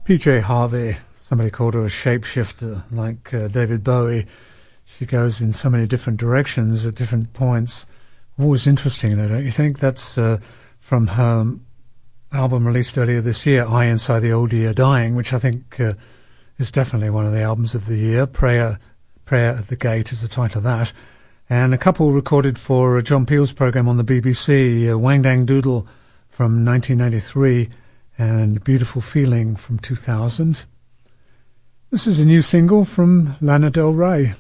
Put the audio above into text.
PJ Harvey, somebody called her a shapeshifter, like David Bowie. She goes in so many different directions at different points. Always interesting, though, don't you think? That's from her album released earlier this year, I Inside the Old Year Dying, which I think is definitely one of the albums of the year. Prayer at the Gate is the title of that. And a couple recorded for John Peel's program on the BBC, Wang Dang Doodle from 1993 and Beautiful Feeling from 2000. This is a new single from Lana Del Rey.